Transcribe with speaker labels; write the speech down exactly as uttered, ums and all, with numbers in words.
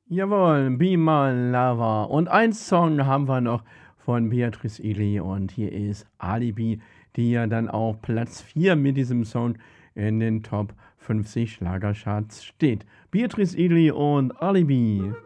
Speaker 1: Jawohl, Be My Lover. Und ein Song haben wir noch von Beatrice Egli und hier ist Alibi, die ja dann auch Platz vier mit diesem Song in den Top fünfzig Schlagercharts steht. Beatrice Egli und Alibi.